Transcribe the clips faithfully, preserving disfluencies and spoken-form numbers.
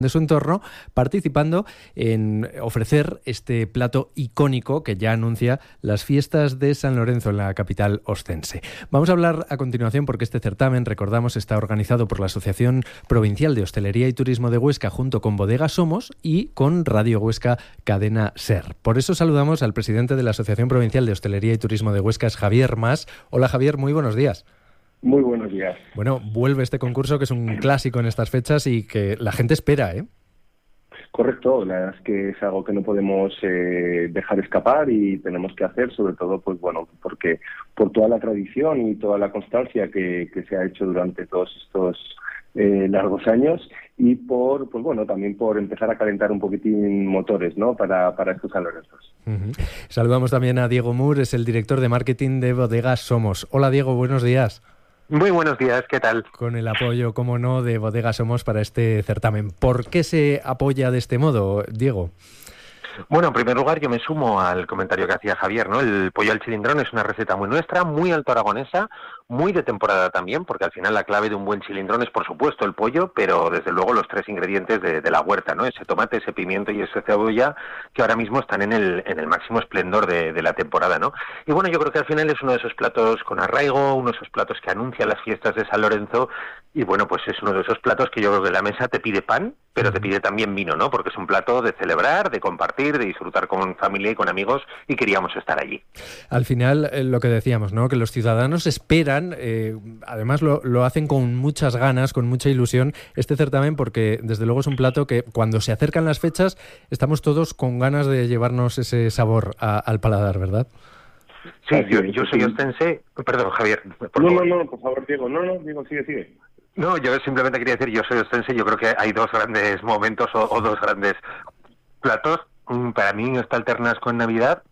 de su entorno, participando en ofrecer este plato icónico que ya anuncia las fiestas de San Lorenzo en la capital ostense. Vamos a hablar a continuación porque este certamen, recordamos, está organizado por la Asociación Provincial de Hostelería y Turismo de Huesca junto con Bodega Somos y con Radio Huesca Cadena SER. Por eso saludamos al presidente de la Asociación Provincial de Hostelería y Turismo de Huesca, es Javier Mas. Hola Javier, muy buenos días. Muy buenos días. Bueno, vuelve este concurso que es un clásico en estas fechas y que la gente espera, ¿eh? Correcto, la verdad es que es algo que no podemos eh, dejar escapar y tenemos que hacer, sobre todo, pues bueno, porque por toda la tradición y toda la constancia que, que se ha hecho durante todos estos eh, largos años y por, pues bueno, también por empezar a calentar un poquitín motores, ¿no? Para, para estos San Lorenzos. Uh-huh. Saludamos también a Diego Mur, es el director de marketing de Bodega Somos. Hola Diego, buenos días. Muy buenos días, ¿qué tal? Con el apoyo, como no, de Bodega Somos para este certamen. ¿Por qué se apoya de este modo, Diego? Bueno, en primer lugar yo me sumo al comentario que hacía Javier, ¿no? El pollo al chilindrón es una receta muy nuestra, muy alto aragonesa, muy de temporada también, porque al final la clave de un buen chilindrón es, por supuesto, el pollo, pero desde luego los tres ingredientes de, de la huerta, ¿no? Ese tomate, ese pimiento y ese cebolla que ahora mismo están en el, en el máximo esplendor de, de la temporada, ¿no? Y bueno, yo creo que al final es uno de esos platos con arraigo, uno de esos platos que anuncia las fiestas de San Lorenzo y bueno, pues es uno de esos platos que yo creo que la mesa te pide pan, pero te pide también vino, ¿no? Porque es un plato de celebrar, de compartir, de disfrutar con familia y con amigos y queríamos estar allí. Al final, eh, lo que decíamos, ¿no? Que los ciudadanos esperan, eh, además lo, lo hacen con muchas ganas, con mucha ilusión, este certamen porque desde luego es un plato que cuando se acercan las fechas estamos todos con ganas de llevarnos ese sabor a, al paladar, ¿verdad? Sí, yo, yo soy ostense... Perdón, Javier. Por no, favor. no, no, por favor, Diego. No, no, Diego, sigue, sigue. No, yo simplemente quería decir, yo soy ostense, yo creo que hay dos grandes momentos o, o dos grandes platos. Para mí está el ternasco en Navidad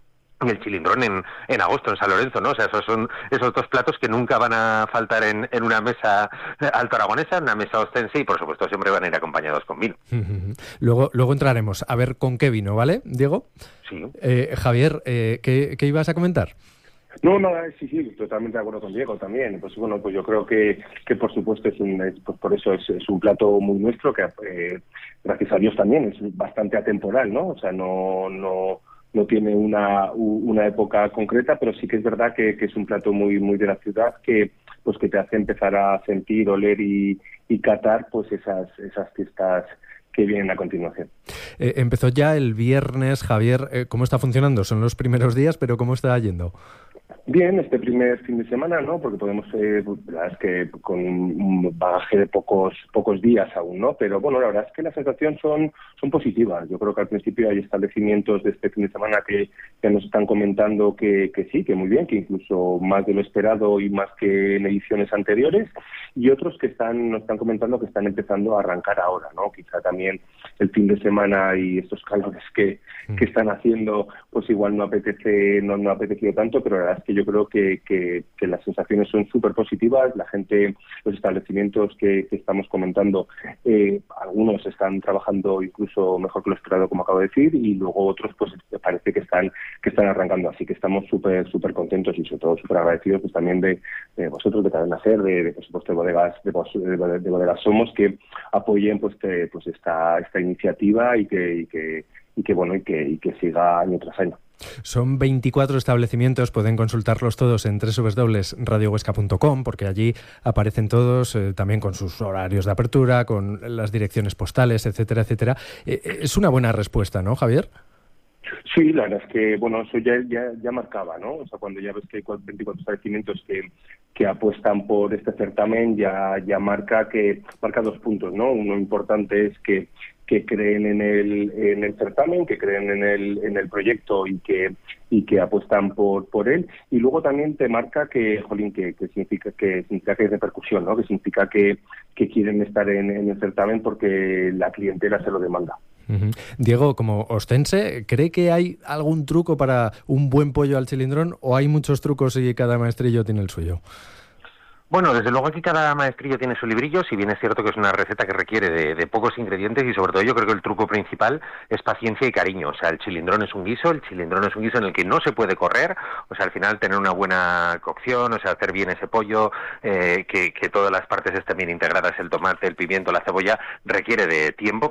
y el chilindrón en, en agosto, en San Lorenzo, ¿no? O sea, esos son esos dos platos que nunca van a faltar en, en una mesa alto aragonesa, en una mesa ostense y, por supuesto, siempre van a ir acompañados con vino. Luego, luego entraremos a ver con qué vino, ¿vale, Diego? Sí. Eh, Javier, eh, ¿qué, ¿qué ibas a comentar? No, nada, sí, sí, totalmente de acuerdo con Diego también. Pues bueno, pues yo creo que, que por supuesto es un, es, pues por eso es, es un plato muy nuestro que, eh, gracias a Dios también es bastante atemporal, ¿no? O sea, no, no, no tiene una, una época concreta, pero sí que es verdad que, que es un plato muy, muy de la ciudad que, pues que te hace empezar a sentir, oler y, y catar, pues esas, esas fiestas que vienen a continuación. Eh, empezó ya el viernes, Javier. Eh, ¿Cómo está funcionando? Son los primeros días, pero ¿cómo está yendo? Bien, este primer fin de semana, ¿no? Porque podemos, eh, la verdad es que con un bagaje de pocos pocos días aún, ¿no? Pero bueno, la verdad es que las sensaciones son son positivas. Yo creo que al principio hay establecimientos de este fin de semana que, que nos están comentando que, que sí, que muy bien, que incluso más de lo esperado y más que en ediciones anteriores, y otros que están nos están comentando que están empezando a arrancar ahora, ¿no? Quizá también el fin de semana y estos calores que, que están haciendo, pues igual no apetece, no, no ha apetecido tanto, pero la verdad es que yo creo que, que, que las sensaciones son súper positivas. La gente, los establecimientos que, que estamos comentando, eh, algunos están trabajando incluso mejor que lo esperado, como acabo de decir, y luego otros pues parece que están que están arrancando. Así que estamos súper súper contentos y sobre todo súper agradecidos pues también de, de vosotros, de Cadena SER, de, de por supuesto de bodegas de, de, de bodegas Somos, que apoyen pues que, pues esta esta iniciativa y que y que y que bueno y que y que siga año tras año. Son veinticuatro establecimientos, pueden consultarlos todos en doble u doble u doble u punto radio huesca punto com porque allí aparecen todos, eh, también con sus horarios de apertura, con las direcciones postales, etcétera, etcétera. Eh, es una buena respuesta, ¿no, Javier? Sí, la verdad es que, bueno, eso ya, ya, ya marcaba, ¿no? O sea, cuando ya ves que hay veinticuatro establecimientos que, que apuestan por este certamen, ya, ya marca que marca dos puntos, ¿no? Uno importante es que que creen en el en el certamen, que creen en el en el proyecto y que y que apuestan por por él, y luego también te marca que jolín que, que significa que significa que hay repercusión, ¿no? Que significa que, que quieren estar en, en el certamen porque la clientela se lo demanda. Uh-huh. Diego, como ostense, ¿cree que hay algún truco para un buen pollo al chilindrón o hay muchos trucos y cada maestrillo tiene el suyo? Bueno, desde luego aquí cada maestrillo tiene su librillo, si bien es cierto que es una receta que requiere de, de pocos ingredientes y sobre todo yo creo que el truco principal es paciencia y cariño. O sea, el chilindrón es un guiso, el chilindrón es un guiso en el que no se puede correr, o sea, al final tener una buena cocción, o sea, hacer bien ese pollo, eh, que, que todas las partes estén bien integradas, el tomate, el pimiento, la cebolla, requiere de tiempo.